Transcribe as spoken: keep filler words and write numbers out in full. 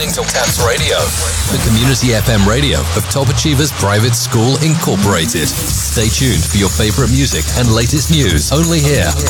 listening to Taps Radio, the community F M radio of Top Achievers Private School Incorporated. Stay tuned for your favorite music and latest news only here